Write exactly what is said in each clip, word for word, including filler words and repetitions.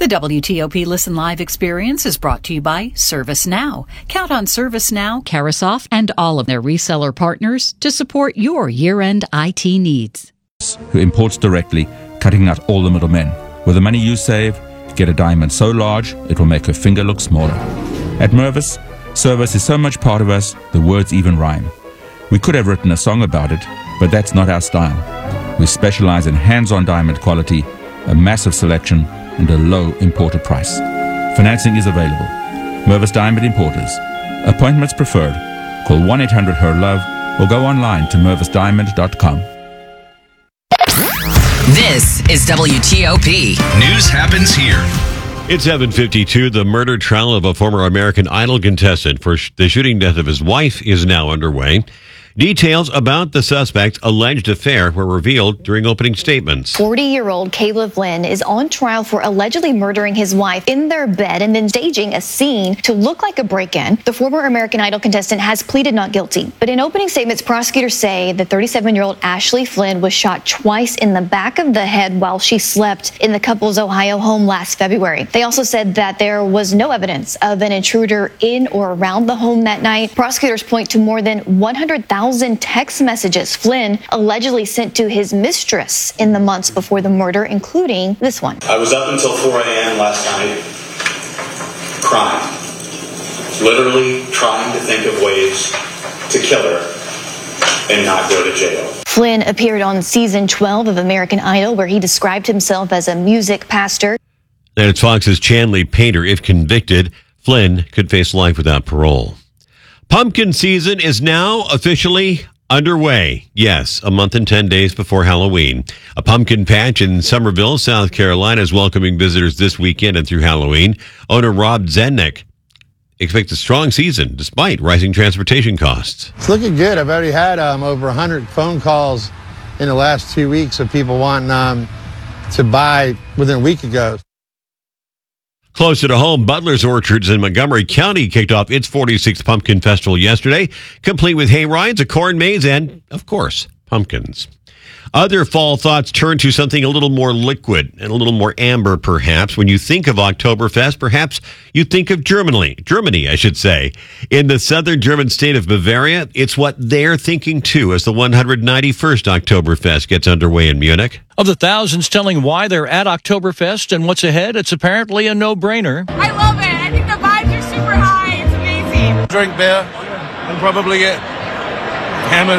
The W T O P Listen Live experience is brought to you by ServiceNow. Count on ServiceNow, Carasoft, and all of their reseller partners to support your year-end I T needs. Who imports directly, cutting out all the middlemen. With the money you save, get a diamond so large it will make her finger look smaller. At Mervis, service is so much part of us, the words even rhyme. We could have written a song about it, but that's not our style. We specialize in hands-on diamond quality, a massive selection, and a low imported price. Financing is available. Mervis Diamond Importers. Appointments preferred. Call one eight hundred H E R LOVE or go online to mervis diamond dot com. This is W T O P. News happens here. It's seven fifty-two. The murder trial of a former American Idol contestant for sh- the shooting death of his wife is now underway. Details about the suspect's alleged affair were revealed during opening statements. forty-year-old Caleb Flynn is on trial for allegedly murdering his wife in their bed and then staging a scene to look like a break-in. The former American Idol contestant has pleaded not guilty. But in opening statements, prosecutors say the thirty-seven-year-old Ashley Flynn was shot twice in the back of the head while she slept in the couple's Ohio home last February. They also said that there was no evidence of an intruder in or around the home that night. Prosecutors point to more than one hundred thousand text messages Flynn allegedly sent to his mistress in the months before the murder, including this one. I was up until four a.m. last night crying, literally trying to think of ways to kill her and not go to jail. Flynn appeared on season twelve of American Idol, where he described himself as a music pastor. And it's Fox's Chanley Painter. If convicted, Flynn could face life without parole. Pumpkin season is now officially underway. Yes, a month and ten days before Halloween. A pumpkin patch in Somerville, South Carolina is welcoming visitors this weekend and through Halloween. Owner Rob Zennick expects a strong season despite rising transportation costs. It's looking good. I've already had um, over one hundred phone calls in the last two weeks of people wanting um, to buy within a week ago. Closer to home, Butler's Orchards in Montgomery County kicked off its forty-sixth Pumpkin Festival yesterday, complete with hay rides, a corn maze, and, of course, pumpkins. Other fall thoughts turn to something a little more liquid and a little more amber, perhaps. When you think of Oktoberfest, perhaps you think of Germany, Germany, I should say. In the southern German state of Bavaria, it's what they're thinking, too, as the one hundred ninety-first Oktoberfest gets underway in Munich. Of the thousands telling why they're at Oktoberfest and what's ahead, it's apparently a no-brainer. I love it. I think the vibes are super high. It's amazing. Drink beer and probably get hammered.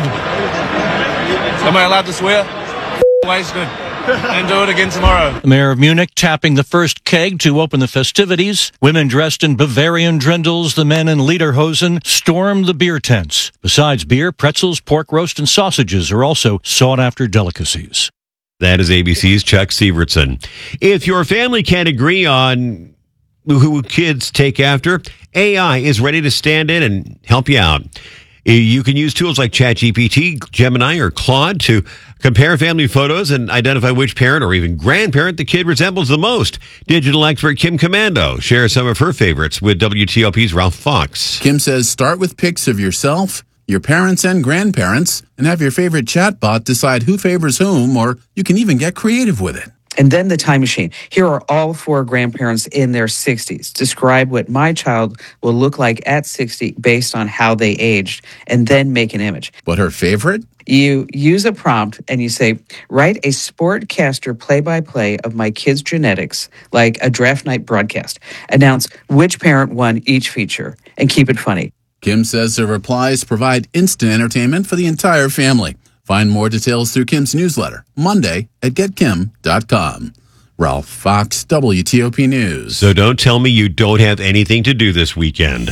Am I allowed to swear? Wasted. And do it again tomorrow. The mayor of Munich tapping the first keg to open the festivities. Women dressed in Bavarian drindles, the men in lederhosen, storm the beer tents. Besides beer, pretzels, pork roast, and sausages are also sought-after delicacies. That is A B C's Chuck Sievertson. If your family can't agree on who kids take after, A I is ready to stand in and help you out. You can use tools like ChatGPT, Gemini, or Claude to compare family photos and identify which parent or even grandparent the kid resembles the most. Digital expert Kim Commando shares some of her favorites with W T O P's Ralph Fox. Kim says start with pics of yourself, your parents and grandparents, and have your favorite chatbot decide who favors whom, or you can even get creative with it. And then the time machine. Here are all four grandparents in their sixties. Describe what my child will look like at sixty based on how they aged, and then make an image. What her favorite? You use a prompt and you say, write a sportcaster play-by-play of my kid's genetics, like a draft night broadcast. Announce which parent won each feature, and keep it funny. Kim says her replies provide instant entertainment for the entire family. Find more details through Kim's newsletter, Monday at get kim dot com. Ralph Fox, W T O P News. So don't tell me you don't have anything to do this weekend.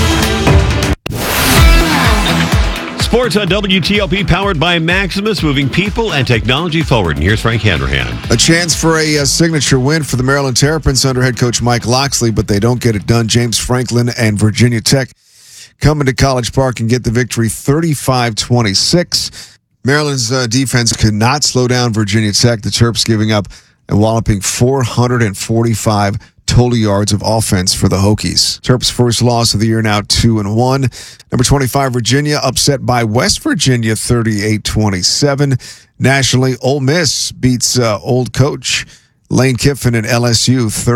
Sports on W T O P, powered by Maximus, moving people and technology forward. And here's Frank Hanrahan. A chance for a, a signature win for the Maryland Terrapins under head coach Mike Loxley, but they don't get it done. James Franklin and Virginia Tech coming to College Park and get the victory thirty-five twenty-six. Maryland's uh, defense could not slow down Virginia Tech. The Terps giving up a walloping four hundred forty-five total yards of offense for the Hokies. Terps' first loss of the year, now two and one. Number twenty-five, Virginia, upset by West Virginia thirty-eight twenty-seven. Nationally, Ole Miss beats uh, old coach Lane Kiffin and L S U